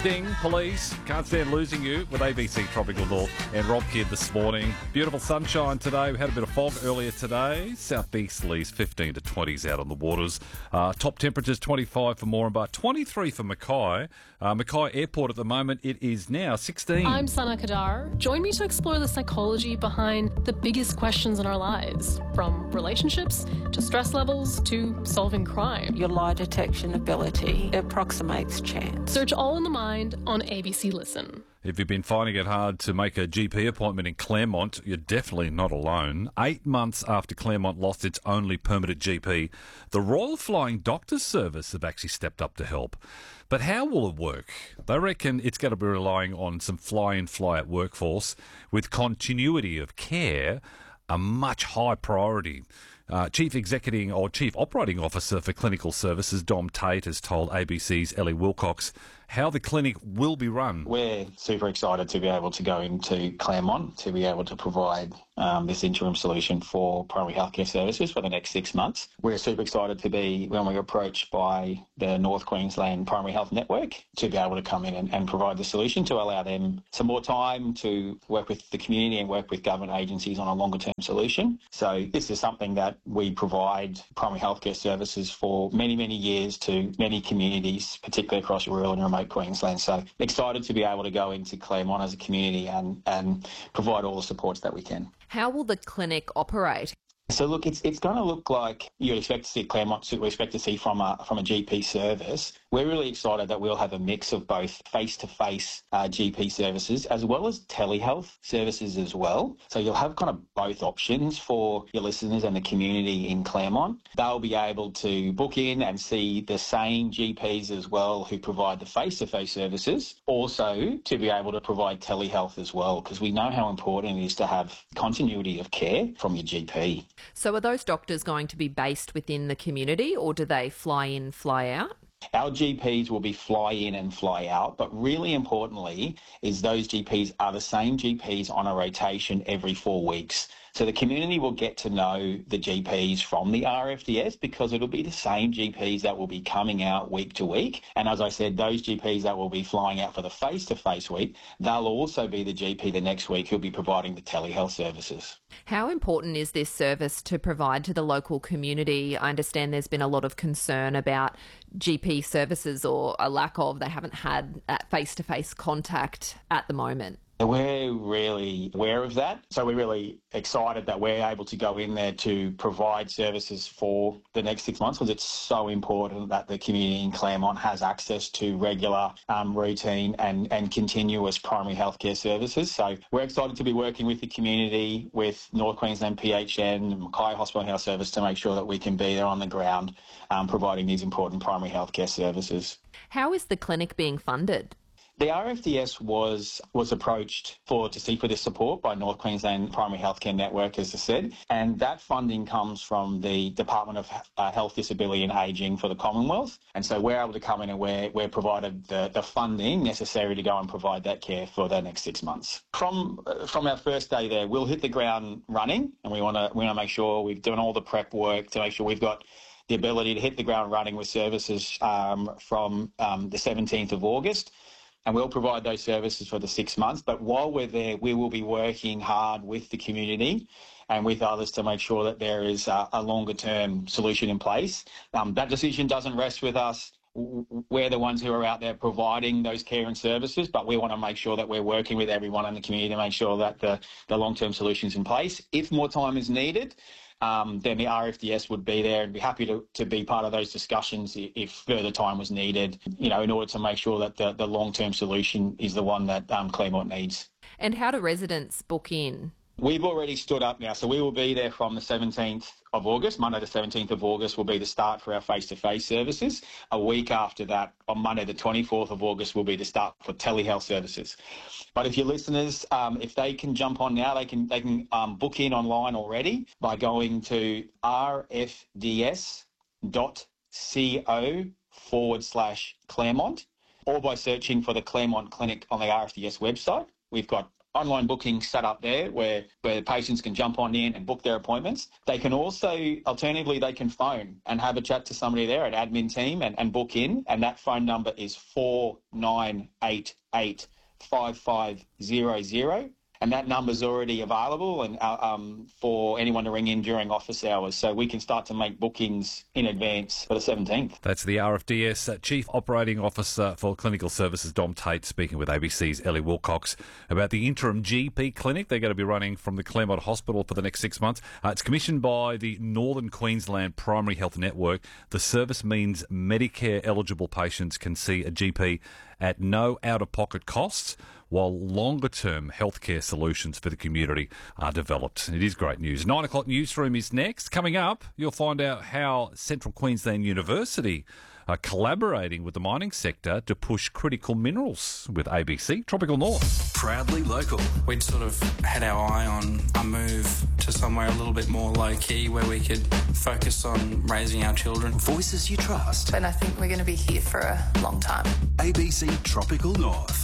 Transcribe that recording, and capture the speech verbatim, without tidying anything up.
Sting, Police, Can't Stand Losing You with A B C Tropical North and Rob Kidd this morning. Beautiful sunshine today. We had a bit of fog earlier today. Southeasterlies fifteen to twenties out on the waters. Uh, top temperatures twenty-five for Moranbah, twenty-three for Mackay. Uh, Mackay Airport at the moment, it is now sixteen. I'm Sana Kadar. Join me to explore the psychology behind the biggest questions in our lives, from relationships to stress levels to solving crime. Your lie detection ability approximates chance. Search All in the Mind on A B C Listen. If you've been finding it hard to make a G P appointment in Claremont, you're definitely not alone. Eight months after Claremont lost its only permanent G P, the Royal Flying Doctors Service have actually stepped up to help. But how will it work? They reckon it's going to be relying on some fly-in, fly-out workforce with continuity of care a much high priority. Uh, Chief Executive or Chief Operating Officer for Clinical Services, Dom Tate, has told A B C's Ellie Wilcox how the clinic will be run. We're super excited to be able to go into Claremont to be able to provide um, this interim solution for primary healthcare services for the next six months. We're super excited to be, when we were approached by the North Queensland Primary Health Network, to be able to come in and, and provide the solution to allow them some more time to work with the community and work with government agencies on a longer term solution. So this is something that we provide primary healthcare services for many, many years to many communities, particularly across rural and remote Queensland. So excited to be able to go into Claremont as a community and, and provide all the supports that we can. How will the clinic operate? So look, it's it's going to look like you'd expect to see Claremont, we expect to see from a from a G P service. We're really excited that we'll have a mix of both face-to-face uh, G P services as well as telehealth services as well. So you'll have kind of both options for your listeners and the community in Claremont. They'll be able to book in and see the same G Ps as well who provide the face-to-face services, also to be able to provide telehealth as well, because we know how important it is to have continuity of care from your G P. So are those doctors going to be based within the community, or do they fly in, fly out? Our G Ps will be fly in and fly out, but really importantly is those G Ps are the same G Ps on a rotation every four weeks. So the community will get to know the G Ps from the R F D S because it'll be the same G Ps that will be coming out week to week. And as I said, those G Ps that will be flying out for the face-to-face week, they'll also be the G P the next week who'll be providing the telehealth services. How important is this service to provide to the local community? I understand there's been a lot of concern about G P services or a lack of. They haven't had that face-to-face contact at the moment. We're really aware of that. So we're really excited that we're able to go in there to provide services for the next six months because it's so important that the community in Claremont has access to regular, um, routine and, and continuous primary healthcare services. So we're excited to be working with the community, with North Queensland P H N, Mackay Hospital Health Service to make sure that we can be there on the ground um, providing these important primary healthcare services. How is the clinic being funded? The R F D S was was approached for to seek for this support by North Queensland Primary Healthcare Network, as I said, and that funding comes from the Department of uh, Health, Disability and Ageing for the Commonwealth. And so we're able to come in and we're, we're provided the, the funding necessary to go and provide that care for the next six months. From uh, from our first day there, we'll hit the ground running, and we want to we want to make sure we've done all the prep work to make sure we've got the ability to hit the ground running with services um, from um, the seventeenth of August. And we'll provide those services for the six months. But while we're there, we will be working hard with the community and with others to make sure that there is a, a longer-term solution in place. Um, that decision doesn't rest with us. We're the ones who are out there providing those care and services, but we want to make sure that we're working with everyone in the community to make sure that the, the long-term solution's in place. If more time is needed, Um, then the R F D S would be there and be happy to, to be part of those discussions if further time was needed, you know, in order to make sure that the, the long-term solution is the one that um, Claremont needs. And how do residents book in? We've already stood up now, so we will be there from the seventeenth of August. Monday the seventeenth of August will be the start for our face-to-face services. A week after that, on Monday the twenty-fourth of August, will be the start for telehealth services. But if your listeners, um, if they can jump on now, they can they can um, book in online already by going to rfds.co forward slash Claremont or by searching for the Claremont Clinic on the R F D S website. We've got online booking set up there where, where patients can jump on in and book their appointments. They can also, alternatively, they can phone and have a chat to somebody there, an admin team, and, and book in. And that phone number is four nine eight eight, five five zero zero. And that number's already available and uh, um, for anyone to ring in during office hours. So we can start to make bookings in advance for the seventeenth. That's the R F D S Chief Operating Officer for Clinical Services, Dom Tate, speaking with A B C's Ellie Wilcox about the interim G P clinic they're going to be running from the Claremont Hospital for the next six months. Uh, it's commissioned by the Northern Queensland Primary Health Network. The service means Medicare-eligible patients can see a G P at no out-of-pocket costs, while longer-term healthcare solutions for the community are developed. It is great news. Nine o'clock newsroom is next. Coming up, you'll find out how Central Queensland University are collaborating with the mining sector to push critical minerals with A B C Tropical North. Proudly local. We'd sort of had our eye on a move to somewhere a little bit more low-key where we could focus on raising our children. Voices you trust. And I think we're going to be here for a long time. A B C Tropical North.